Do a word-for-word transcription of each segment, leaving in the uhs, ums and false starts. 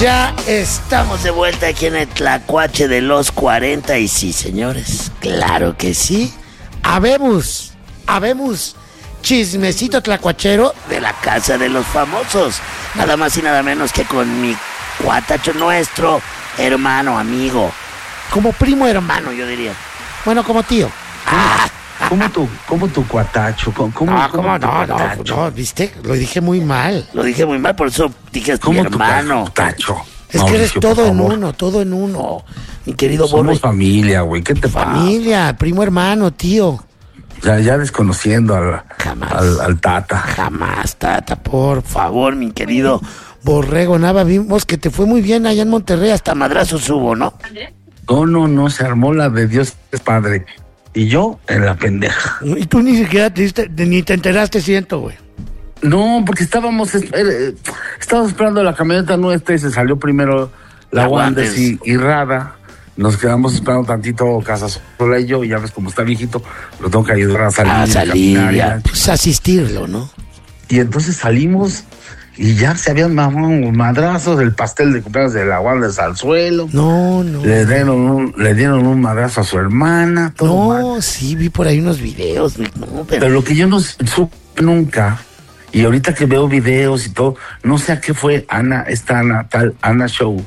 Ya estamos de vuelta aquí en el Tlacuache de los cuarenta y sí, señores, claro que sí. Habemos, habemos chismecito tlacuachero de la casa de los famosos. Nada más y nada menos que con mi cuatacho, nuestro hermano, amigo. Como primo hermano, yo diría. Bueno, como tío. Ah. ¿Cómo tu, cómo tu cuatacho? ¿Cómo, cómo, no, cómo ¿cómo tu no, cuatacho? no, no, ¿viste? Lo dije muy mal. Lo dije muy mal, por eso dije mi hermano. Cuatacho? Es que eres todo en uno, todo en uno. Mi querido Borre. Somos familia, güey. ¿Qué te pasa? Familia, primo hermano, tío. Ya, ya desconociendo al, al, al Tata. Jamás, Tata, por favor, mi querido Borrego Nava. Vimos que te fue muy bien allá en Monterrey, hasta madrazos hubo, ¿no? No, no, no, se armó la de Dios es Padre. Y yo en la pendeja. Y tú ni siquiera te diste, ni te enteraste, siento, güey. No, porque estábamos eh, estábamos esperando la camioneta nuestra y se salió primero la, la Wanderers y, y Rada. Nos quedamos esperando tantito Casasola y yo, y ya ves como está viejito, lo tengo que ayudar a salir. A salir, a ya, pues asistirlo, ¿no? Y entonces salimos y ya se habían mamado madrazos, el pastel de cumpleaños de la Wanderers al suelo. No, no. Le dieron un, le dieron un madrazo a su hermana. Todo no, mal. Sí, vi por ahí unos videos. No, pero... pero lo que yo no supe nunca, y ahorita que veo videos y todo, no sé a qué fue Ana, esta Ana, tal Ana Show,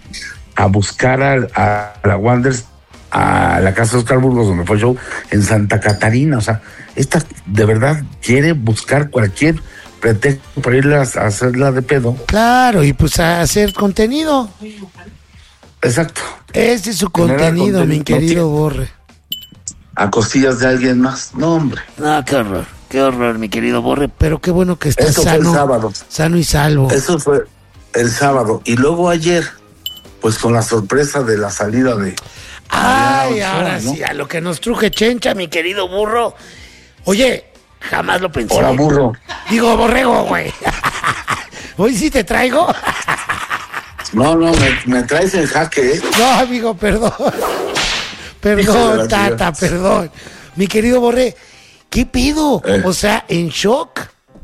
a buscar a, a, a la Wanderers, a la casa de Oscar Burgos, donde fue el show, en Santa Catarina. O sea, esta de verdad quiere buscar cualquier pretexto para ir a hacerla de pedo. Claro, y pues a hacer contenido. Exacto. Ese es su contenido, mi querido no Borre. A costillas de alguien más. No, hombre. No, qué horror, qué horror, mi querido Borre. Pero qué bueno que estás Eso sano. Fue el sábado. Sano y salvo. Eso fue el sábado. Y luego ayer, pues con la sorpresa de la salida de... Ay, Ochoa, ahora ¿no? Sí, a lo que nos truje Chencha, mi querido burro. Oye, jamás lo pensé. Hola, burro. Digo, borrego, güey. ¿Hoy sí te traigo? No, no, me, me traes en jaque, ¿eh? No, amigo, perdón. Perdón, Tata, perdón. Mi querido Borre, ¿qué pido? Eh. O sea, en shock.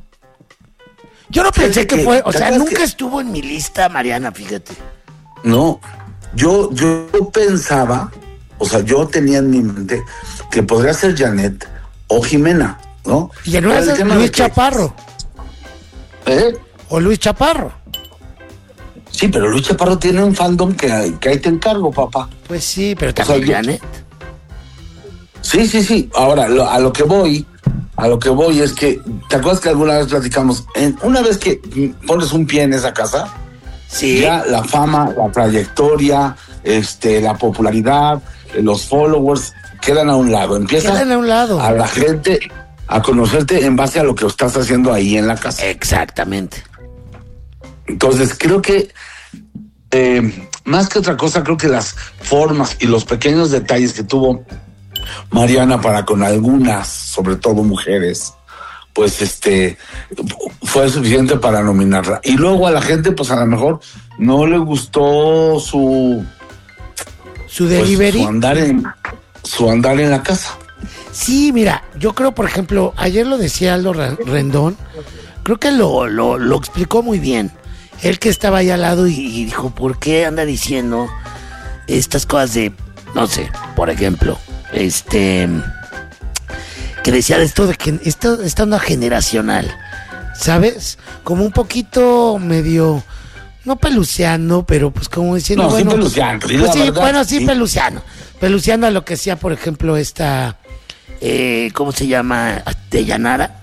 Yo no pensé que, que fue, o sea, nunca que... estuvo en mi lista, Mariana, fíjate. No, yo, yo pensaba, o sea, yo tenía en mi mente que podría ser Janet o Jimena, ¿no? Y ya no es Luis Chaparro. ¿Eh? O Luis Chaparro. Sí, pero Luis Chaparro tiene un fandom que, que ahí te encargo, papá. Pues sí, pero también o sea, Janet. Sí, sí, sí. Ahora, lo, a lo que voy, a lo que voy es que, ¿te acuerdas que alguna vez platicamos? En, una vez que pones un pie en esa casa, sí, ya la fama, la trayectoria, este, la popularidad, los followers quedan a un lado. Empiezan quedan a un lado. A la gente a conocerte en base a lo que estás haciendo ahí en la casa. Exactamente. Entonces, creo que eh, más que otra cosa, creo que las formas y los pequeños detalles que tuvo Mariana para con algunas, sobre todo mujeres, pues este fue suficiente para nominarla. Y luego a la gente, pues a lo mejor no le gustó su su delivery, pues, su andar en su andar en la casa. Sí, mira, yo creo, por ejemplo, ayer lo decía Aldo Rendón, creo que lo, lo, lo explicó muy bien. Él que estaba ahí al lado y, y dijo, ¿por qué anda diciendo estas cosas de, no sé, por ejemplo, este, que decía de esto de que esto, esta onda generacional, ¿sabes? Como un poquito medio, no peluceando, pero pues como diciendo, no, bueno, sí peluceando, pues, sí, verdad, bueno, sí, sí, peluceando, peluceando a lo que hacía, por ejemplo, esta, eh, ¿cómo se llama? ¿Deyanara?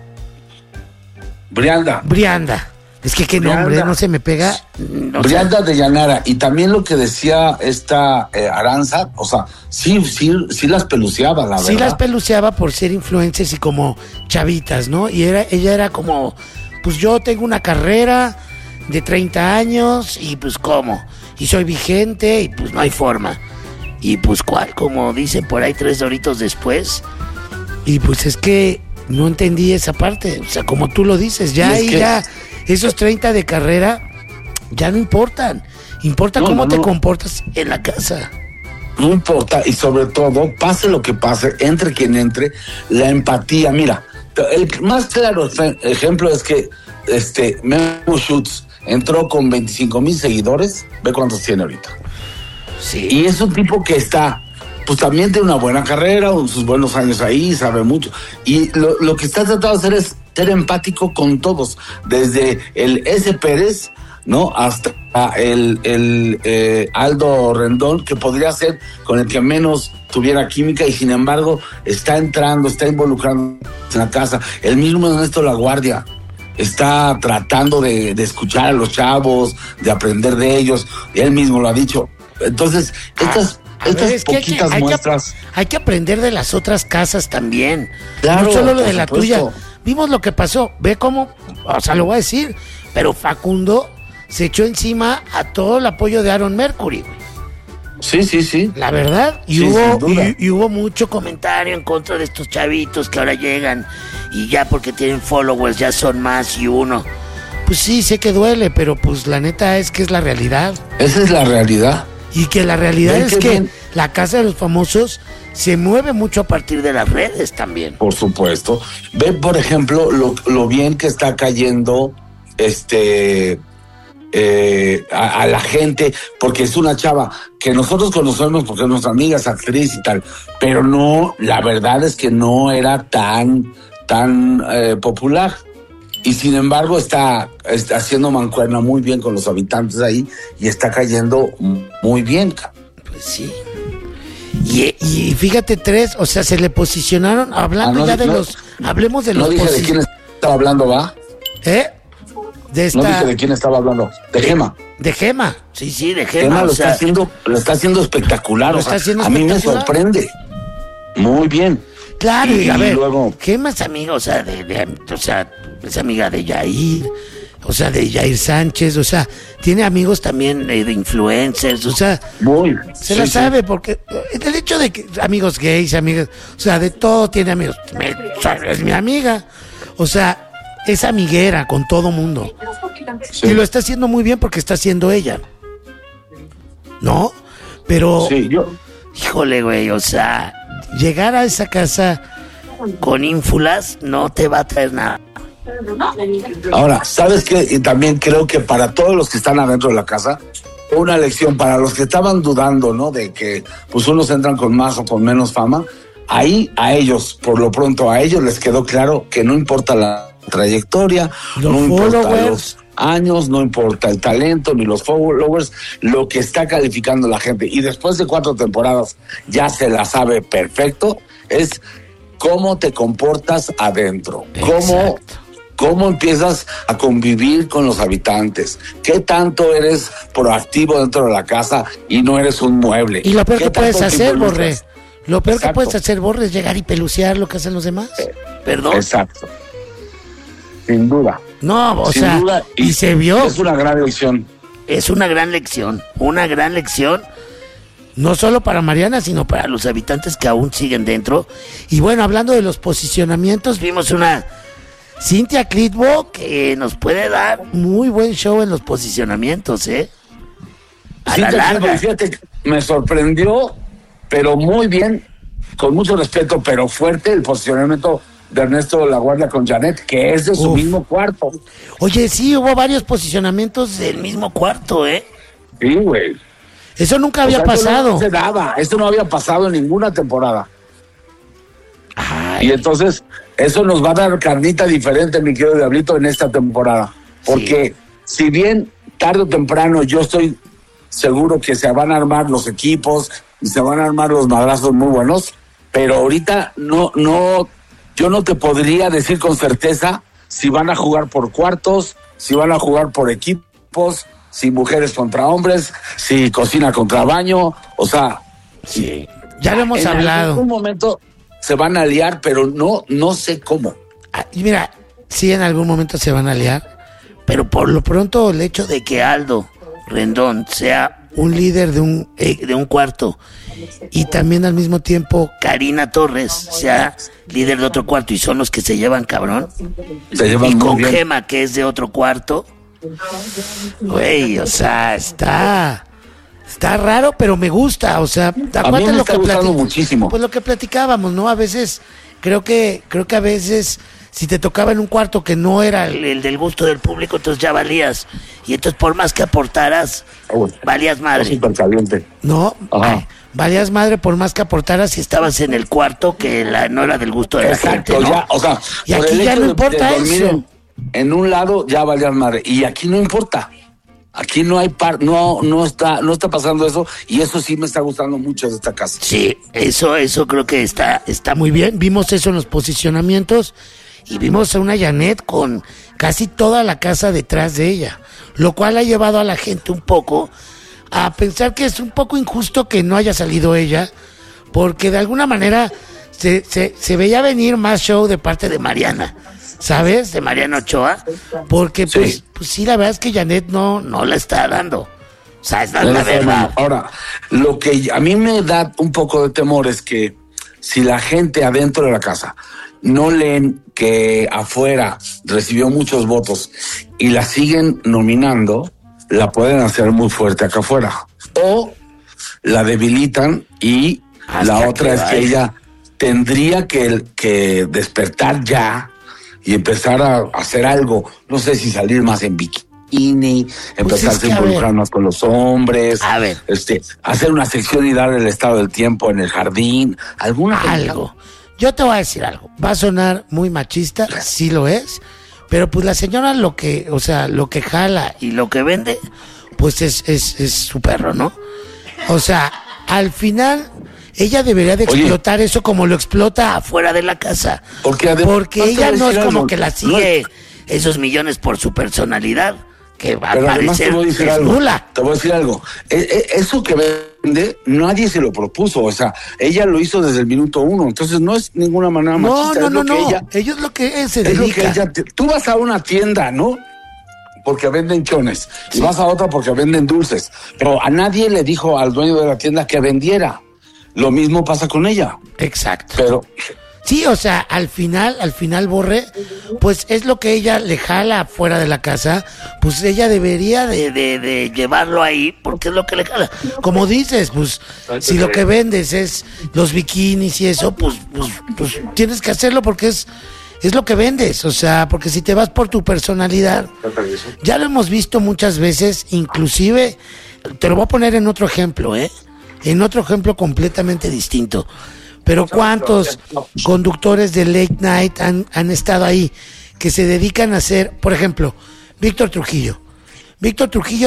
Brianda. Brianda. Es que qué nombre, Brianda, no se me pega. No Brianda sé. Deyanara. Y también lo que decía esta eh, Aranza, o sea, sí, sí, sí las peluceaba, la verdad. Sí las peluceaba por ser influencers y como chavitas, ¿no? Y era, ella era como, pues yo tengo una carrera de treinta años y pues cómo, y soy vigente y pues no hay forma. Y pues cuál, como dicen por ahí tres doritos después. Y pues es que no entendí esa parte, o sea, como tú lo dices, ya ahí que... ya... Esos treinta de carrera ya no importan. Importa no, cómo no, te no. comportas en la casa. No importa, y sobre todo, pase lo que pase, entre quien entre, la empatía. Mira, el más claro ejemplo es que este Memo Schutz entró con veinticinco mil seguidores, ve cuántos tiene ahorita. Sí. Y es un tipo que está, pues también tiene una buena carrera, sus buenos años ahí, sabe mucho. Y lo, lo que está tratando de hacer es ser empático con todos, desde el S. Pérez, ¿no? Hasta el, el eh, Aldo Rendón, que podría ser con el que menos tuviera química, y sin embargo está entrando, está involucrando en la casa. El mismo Ernesto LaGuardia está tratando de, de escuchar a los chavos, de aprender de ellos, y él mismo lo ha dicho. Entonces, estas, A estas ver, es que hay que- poquitas hay que, muestras... hay que aprender de las otras casas también. Claro, no solo lo por de la supuesto. tuya. Vimos lo que pasó. Ve cómo, o sea, lo voy a decir, pero Facundo se echó encima a todo el apoyo de Aaron Mercury, güey. Sí, sí, sí. La verdad, y, Sí, hubo, sin duda. y, y hubo mucho comentario en contra de estos chavitos que ahora llegan y ya porque tienen followers ya son más y uno. Pues sí, sé que duele, pero pues la neta es que es la realidad. Esa es la realidad. Y que la realidad Ven es qué que bien. la Casa de los Famosos se mueve mucho a partir de las redes también. Por supuesto. Ve, por ejemplo, lo, lo bien que está cayendo este eh, a, a la gente, porque es una chava que nosotros conocemos porque es nuestra amiga, es actriz y tal, pero no, la verdad es que no era tan, tan eh, popular. Y sin embargo está, está haciendo mancuerna muy bien con los habitantes ahí y está cayendo muy bien. Pues sí. Y, y fíjate, tres, o sea, se le posicionaron, hablando Ah, no, ya de no, los, hablemos de No los dije de posi- quién estaba hablando, ¿va? ¿Eh? De esta, No dije de quién estaba hablando. De Gema. de Gema, sí, sí, de Gema. Gema o lo sea, está haciendo, lo está haciendo espectacular. Lo O sea, está haciendo a mí me espectacular. sorprende. Muy bien. Claro, y, Y a ver, luego- Gema es amiga, o sea, de, de- o sea, es amiga de Yair, o sea, de Yair Sánchez, o sea, tiene amigos también eh, de influencers, o sea, Muy. se sí, la sí. sabe, porque eh, el hecho de que amigos gays, amigas, o sea, de todo tiene amigos. Me- o sea, es mi amiga, o sea, es amiguera con todo mundo. Sí. Y lo está haciendo muy bien porque está haciendo ella. ¿No? Pero, Sí, yo. híjole, güey, o sea, llegar a esa casa con ínfulas no te va a traer nada. Ahora, ¿sabes qué? Y también creo que para todos los que están adentro de la casa, una lección para los que estaban dudando, ¿no? De que pues unos entran con más o con menos fama. Ahí a ellos, por lo pronto a ellos les quedó claro que no importa la trayectoria, Los no importa followers. los años, no importa el talento ni los followers, lo que está calificando la gente. Y después de cuatro temporadas ya se la sabe perfecto, es cómo te comportas adentro, cómo, Exacto. cómo empiezas a convivir con los habitantes, qué tanto eres proactivo dentro de la casa y no eres un mueble. Y lo peor ¿Qué que puedes tanto te hacer, Borré, involucras? lo peor que Exacto. puedes hacer, Borré, es llegar y pelucear lo que hacen los demás. Perdón. Exacto. Sin duda. No, o Sin sea, duda, y se vio. Es una gran lección. Es una gran lección, una gran lección, no solo para Mariana, sino para los habitantes que aún siguen dentro. Y bueno, hablando de los posicionamientos, vimos una Cintia Clitbo que nos puede dar muy buen show en los posicionamientos, ¿eh? A Sí, la te larga. digo, fíjate, me sorprendió, pero muy bien, con mucho respeto, pero fuerte el posicionamiento de Ernesto LaGuardia con Janet, que es de su Uf. mismo cuarto. Oye, sí, hubo varios posicionamientos del mismo cuarto, ¿eh? Sí, güey. Eso nunca O había sea, esto pasado. No se daba, esto no había pasado en ninguna temporada. Ay, Y entonces, eso nos va a dar carnita diferente, mi querido Diablito, en esta temporada. Porque si bien tarde o temprano yo estoy seguro que se van a armar los equipos y se van a armar los madrazos muy buenos, pero ahorita no, no, yo no te podría decir con certeza si van a jugar por cuartos, si van a jugar por equipos, si mujeres contra hombres, si cocina contra baño, o sea, sí. Ya lo hemos en hablado. algún momento se van a liar, pero no, no sé cómo. Ah, y mira, sí, en algún momento se van a liar, pero por lo pronto el hecho de que Aldo Rendón sea un líder de un, eh, de un cuarto y también al mismo tiempo Karina Torres sea líder de otro cuarto y son los que se llevan cabrón, Se llevan y muy con bien. Gema que es de otro cuarto, güey, o sea, está... Está raro, pero me gusta, o sea, acuérdate me lo está que gustando plati- muchísimo. Pues lo que platicábamos, ¿no? A veces, creo que, creo que a veces si te tocaba en un cuarto que no era el, el del gusto del público, entonces ya valías. Y entonces por más que aportaras, valías madre. Súper caliente. No, ay, valías madre por más que aportaras si estabas en el cuarto que la, no era del gusto de Exacto, la gente, ¿no? ya, o sea, y por aquí el ya hecho no de- importa de dormir eso. En, en un lado ya valías madre. Y aquí no importa. Aquí no hay par, no, no está, no está pasando eso, y eso sí me está gustando mucho de esta casa. Sí, eso, eso creo que está, está muy bien. Vimos eso en los posicionamientos y vimos a una Janet con casi toda la casa detrás de ella, lo cual ha llevado a la gente un poco a pensar que es un poco injusto que no haya salido ella, porque de alguna manera se, se, se veía venir más show de parte de Mariana, ¿sabes? De Mariana Ochoa, porque pues Sí. pues sí, la verdad es que Janet no, no la está dando. O sea, es la, No la está verdad. mal. Ahora, lo que a mí me da un poco de temor es que si la gente adentro de la casa no leen que afuera recibió muchos votos y la siguen nominando, la pueden hacer muy fuerte acá afuera. O la debilitan y Hasta la otra que es que vaya. ella tendría que, que despertar ya y empezar a hacer algo. No sé si salir más en bikini, empezar es que, a a ver. involucrar más con los hombres, A ver. este, hacer una sección y dar el estado del tiempo en el jardín, alguna Algo. Yo te voy a decir algo. Va a sonar muy machista, sí lo es, pero pues la señora lo que, o sea, lo que jala y lo que vende, pues es, es, es su perro, ¿no? O sea, al final ella debería de Oye. explotar eso como lo explota afuera de la casa. Porque además, Porque no te ella voy a no es decir como algo, que la no sigue esos millones por su personalidad, que va a Pero además parecer te voy a decir es algo. nula. Te voy a decir algo. E- e- eso que vende, nadie se lo propuso. O sea, ella lo hizo desde el minuto uno. Entonces no es ninguna manera No, machista. no, es no, lo que no. ella, Ellos lo que se es lo que dedican. ella te- tú vas a una tienda, ¿no? Porque venden chones. Y vas a otra porque venden dulces. Pero a nadie le dijo al dueño de la tienda que vendiera. Lo mismo pasa con ella. Exacto. Pero Sí, o sea, al final, al final, Borre, pues es lo que ella le jala fuera de la casa, pues ella debería de, de, de llevarlo ahí, porque es lo que le jala. Como dices, pues, si lo que vendes es los bikinis y eso, pues, pues, pues tienes que hacerlo porque es, es lo que vendes, o sea, porque si te vas por tu personalidad, ya lo hemos visto muchas veces, inclusive, te lo voy a poner en otro ejemplo, ¿eh? En otro ejemplo completamente distinto. Pero ¿cuántos conductores de late night han, han estado ahí que se dedican a hacer, por ejemplo, Víctor Trujillo? Víctor Trujillo